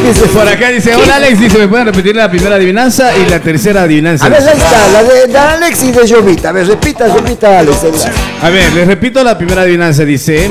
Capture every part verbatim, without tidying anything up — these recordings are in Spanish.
Dice, Por acá dice, hola Alex, dice, ¿me pueden repetir la primera adivinanza y la tercera adivinanza? A ver, ahí está, la de, de Alex y de Jovita. A ver, repita, repita, Alex. A ver, les repito la primera adivinanza, dice,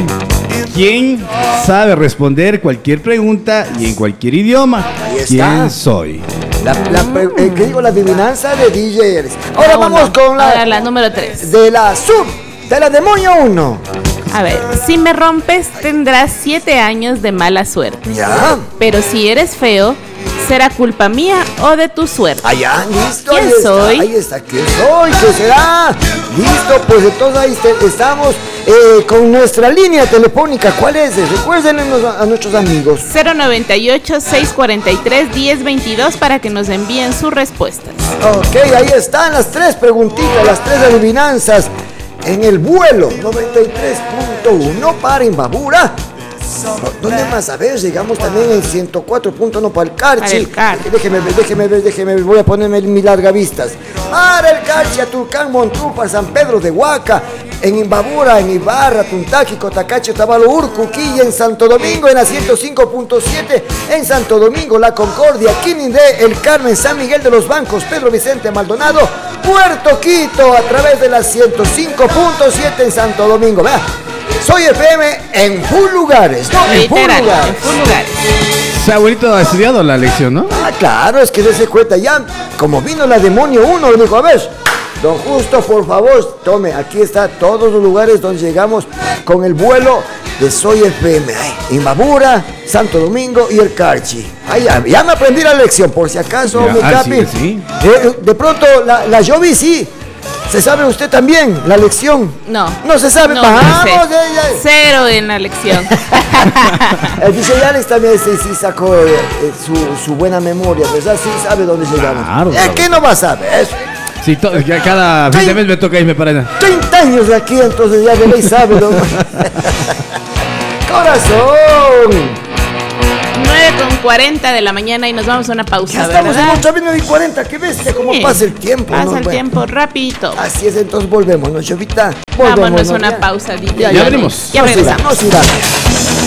¿quién sabe responder cualquier pregunta y en cualquier idioma? Ahí está. ¿Quién soy? La, la, eh, ¿qué digo? La adivinanza de D J Alex. Ahora vamos con la, Ahora la número tres. de la sub, de la demonio uno. A ver, si me rompes tendrás siete años de mala suerte. Ya. Pero si eres feo, será culpa mía o de tu suerte. Allá, listo. ¿Quién ahí está, soy? Ahí está, ¿quién soy? ¿Qué será? Listo, pues entonces ahí este- estamos eh, con nuestra línea telefónica. ¿Cuál es? Recuerden a nuestros amigos. cero noventa y ocho, seiscientos cuarenta y tres, diez veintidós para que nos envíen sus respuestas. Ok, ahí están las tres preguntitas, las tres adivinanzas en el vuelo noventa y tres punto uno para Imbabura. ¿Dónde más? A ver, llegamos también en ciento cuatro punto uno para el Para Carchi. el Carchi. Déjeme ver, déjeme ver, déjeme ver. Voy a ponerme en mis largavistas. Para el Carchi, a Tulcán, Montúpar, San Pedro de Huaca, en Imbabura, en Ibarra, Tuntaji, Cotacachi, Otavalo, Urcuquí, en Santo Domingo, en la ciento cinco punto siete, en Santo Domingo, La Concordia, Quinindé, El Carmen, San Miguel de los Bancos, Pedro Vicente Maldonado, Puerto Quito, a través de la ciento cinco punto siete en Santo Domingo. Vea. Soy F M en full lugares, ¿no? En full Literal, lugares. en full lugares. Su abuelito ha estudiado la lección, ¿no? Ah, claro, es que dése cuenta ya, como vino la demonio uno, le dijo, a ver, don Justo, por favor, tome, aquí está todos los lugares donde llegamos con el vuelo de Soy F M. Ay, Imbabura, Santo Domingo y el Carchi. Ay, ya, ya me aprendí la lección, por si acaso, Ya, mi ah, capi. sí, sí. Eh, de pronto, la, la Jovi sí. ¿Se sabe usted también la lección? No. No se sabe. No, Vamos, no sé. ella. Cero en la lección. El D J Alex también sí, sí sacó eh, eh, su, su buena memoria, ¿verdad? Sí sabe dónde llegamos. Claro, ¿Es claro. que no va a saber? Sí, to- ya cada fin de mes me toca irme para allá. treinta años de aquí, entonces ya de ley sabe, ¿no? ¡Corazón! nueve con cuarenta de la mañana y nos vamos a una pausa, Ya estamos en ¿verdad? otra vez nueve y cuarenta, ¿qué bestia? ¿Cómo Sí. pasa el tiempo? Pasa ¿no? el Bueno, tiempo rapidito. Así es, entonces volvemos, ¿no, Chovita? Volvemos, Vámonos ¿no? a una Ya. pausa, D J. Ya, ya venimos. Ya Nos irá, regresamos. nos irá.